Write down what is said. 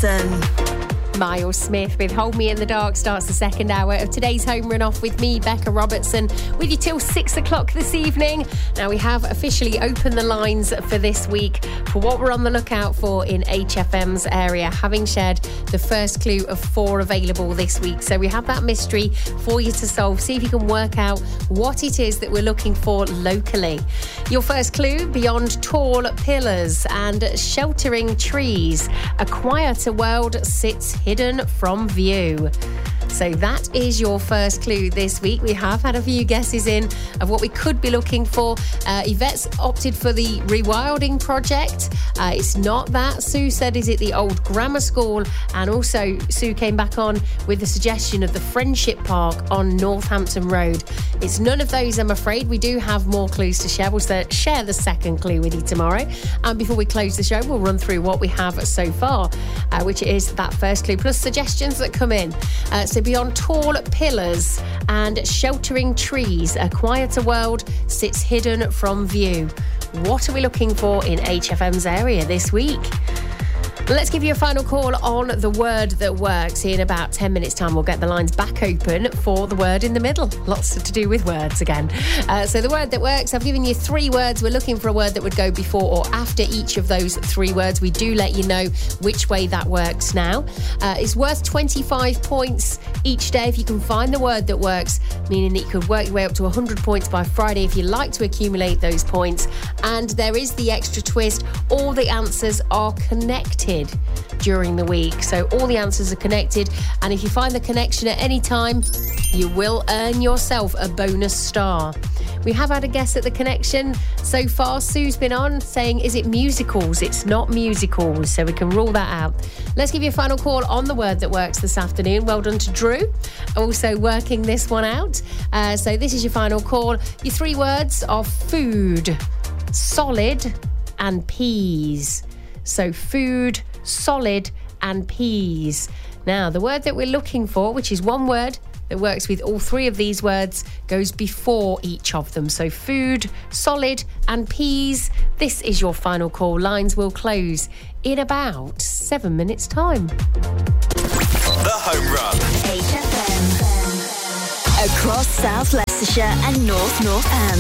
Robertson. Miles Smith with Hold Me in the Dark starts the second hour of today's Home Run Off with me, Becca Robertson, with you till 6 o'clock this evening. Now, we have officially opened the lines for this week for what we're on the lookout for in HFM's area, having shared the first clue of 4 available this week. So we have that mystery for you to solve. See if you can work out what it is that we're looking for locally. Your first clue: beyond tall pillars and sheltering trees, a quieter world sits hidden from view. So that is your first clue this week. We have had a few guesses in of what we could be looking for. Yvette's opted for the rewilding project. It's not that. Sue said, is it the old grammar school? And also Sue came back on with the suggestion of the Friendship Park on Northampton Road. It's none of those, I'm afraid. We do have more clues to share. We'll share the second clue with you tomorrow. And before we close the show, we'll run through what we have so far, which is that first clue, plus suggestions that come in. So beyond tall pillars and sheltering trees, a quieter world sits hidden from view. What are we looking for in HFM's area this week? Let's give you a final call on the word that works. In about 10 minutes' time, we'll get the lines back open for the word in the middle. Lots to do with words again. So the word that works, I've given you 3 words. We're looking for a word that would go before or after each of those 3 words. We do let you know which way that works now. It's worth 25 points each day if you can find the word that works, meaning that you could work your way up to 100 points by Friday if you like to accumulate those points. And there is the extra twist: all the answers are connected during the week. So all the answers are connected, and if you find the connection at any time, you will earn yourself a bonus star. We have had a guess at the connection so far. Sue's been on saying, is it musicals? It's not musicals, so we can rule that out. Let's give you a final call on the word that works this afternoon. Well done to Drew, also working this one out. So this is your final call. Your 3 words are food, solid and peas. So food, solid and peas. Now, the word that we're looking for, which is one word that works with all 3 of these words, goes before each of them. So food, solid and peas. This is your final call. Lines will close in about 7 minutes' time. The Home Run. HFM. Across South Leicestershire and North Northam.